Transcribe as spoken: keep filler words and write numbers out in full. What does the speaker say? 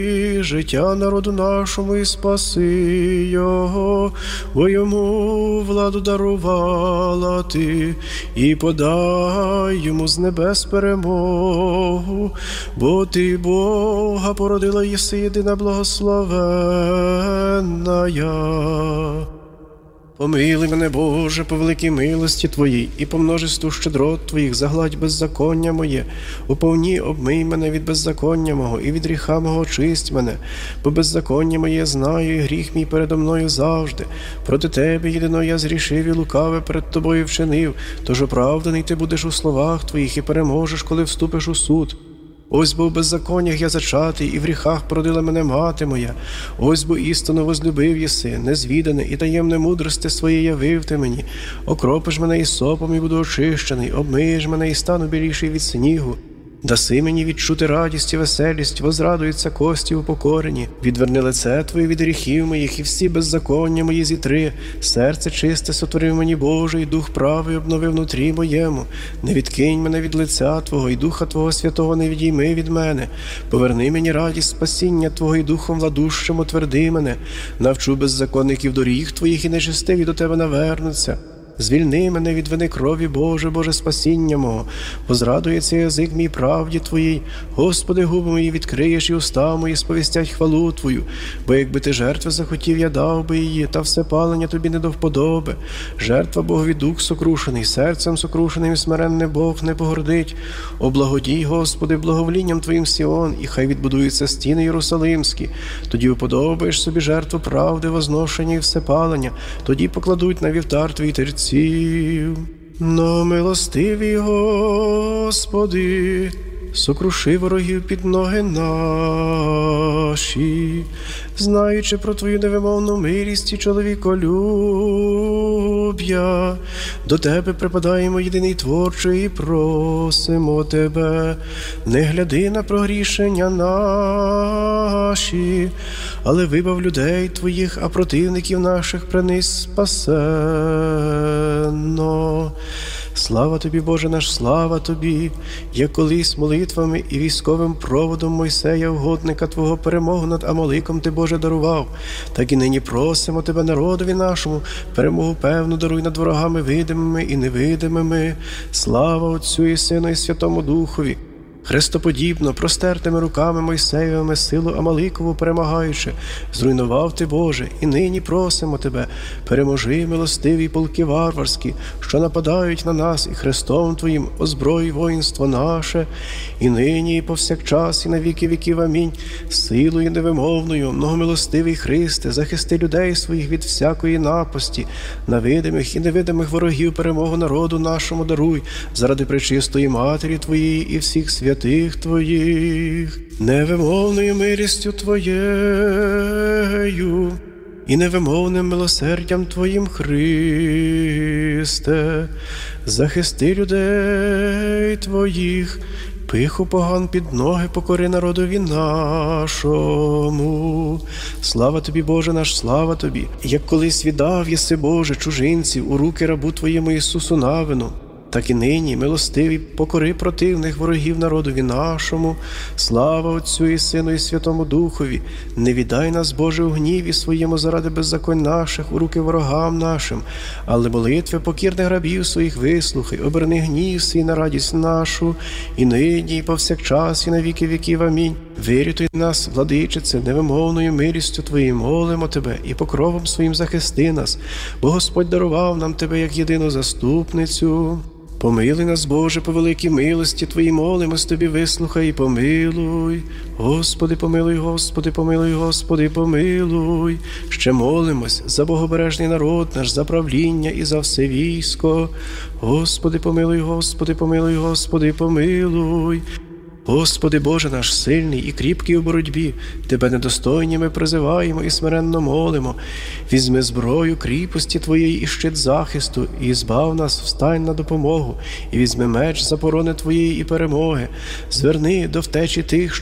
І життя народу нашому і спаси його, бо йому владу дарувала ти, і подай йому з небес перемогу, бо ти Бога породила єси єдина благословенна. Помилуй мене, Боже, по великій милості Твоїй, і по множеству щедрот Твоїх загладь беззаконня моє. Уповні обмий мене від беззаконня мого, і від гріха мого очисть мене. Бо беззаконня моє знаю, і гріх мій передо мною завжди. Проти Тебе єдино я зрішив і лукаве перед Тобою вчинив. Тож оправданий Ти будеш у словах Твоїх і переможеш, коли вступиш у суд. Ось бо в беззаконнях я зачатий, і в гріхах породила мене мати моя. Ось бо істину возлюбив єси, незвідане і таємне мудрости своє явив ти мені. Окропиш мене ісопом, і буду очищений, обмиєш мене, і стану біліший від снігу. Даси мені відчути радість і веселість, возрадуються кості упокорені. Відверни лице Твоє від гріхів моїх, і всі беззаконня мої зітри. Серце чисте сотворив мені, Боже, і дух правий обновив внутрі моєму. Не відкинь мене від лиця Твого, і Духа Твого Святого не відійми від мене. Поверни мені радість спасіння Твого, і Духом владущим утверди мене. Навчу беззаконників доріг Твоїх, і нечестиві до Тебе навернуться. Звільни мене від вини крові, Боже, Боже, спасіння мого. Возрадується язик мій правді Твоїй. Господи, губи мої відкриєш, і уста мої сповістять хвалу Твою. Бо якби Ти жертви захотів, я дав би її, та все палення Тобі не до вподоби. Жертва Богові дух сокрушений, серцем сокрушеним і смиренний Бог не погордить. Облагодій, Господи, благоволінням Твоїм Сіон, і хай відбудуються стіни Єрусалимські. Тоді уподобаєш собі жертву правди, возношення і всепалення. Тоді покладуть на вівтар Твій терці. Но милостивий Господи, сокруши ворогів під ноги наші, знаючи про Твою невимовну милість і чоловіколюб'я. До Тебе припадаємо, єдиний Творчий, і просимо Тебе, не гляди на прогрішення наші, але вибав людей Твоїх, а противників наших принись спасенно. Слава Тобі, Боже наш, слава Тобі, як колись молитвами і військовим проводом Мойсея, угодника Твого, перемогу над Амаликом Ти, Боже, дарував, так і нині просимо Тебе, народові нашому, перемогу певну даруй над ворогами видимими і невидимими. Слава Отцю і Сину і Святому Духові. Христоподібно, простертими руками Мойсеєвими силу Амаликову перемагаючи, зруйнував Ти, Боже, і нині просимо Тебе, переможи милостиві полки варварські, що нападають на нас, і Христом Твоїм озброй воїнство наше, і нині, і повсякчас, і на віки віків. Амінь. Силою невимовною, многомилостивий Христе, захисти людей своїх від всякої напасті, на видимих і невидимих ворогів перемогу народу нашому даруй, заради пречистої Матері Твоєї і всіх святих Твоїх, невимовною милістю Твоєю і невимовним милосердям Твоїм, Христе, захисти людей Твоїх, пиху поган під ноги покори народові нашому. Слава Тобі, Боже наш, слава Тобі, як колись віддав єси, Боже, чужинців у руки рабу Твоєму Ісусу Навину, так і нині, милостиві, покори противних ворогів народові нашому. Слава Отцю і Сину і Святому Духові. Не віддай нас, Боже, у гніві своєму заради беззаконь наших у руки ворогам нашим, але молитви покірних рабів своїх вислухай, оберни гнів свій на радість нашу, і нині, і повсякчас, і на віки віків. Амінь. Вирятуй нас, владичице, невимовною милістю Твоєю молимо Тебе, і покровом своїм захисти нас, бо Господь дарував нам Тебе як єдину заступницю. Помилуй нас, Боже, по великій милості Твоїй, молимось Тобі, вислухай і помилуй. Господи, помилуй, Господи, помилуй, Господи, помилуй. Ще молимось за богобережний народ наш, за правління і за все військо. Господи, помилуй, Господи, помилуй, Господи, помилуй. Господи Боже наш, сильний і кріпкий у боротьбі, Тебе недостойні ми призиваємо і смиренно молимо. Візьми зброю кріпості Твоєї і щит захисту, і збав нас, встань на допомогу, і візьми меч заборони Твоєї і перемоги. Зверни до втечі тих,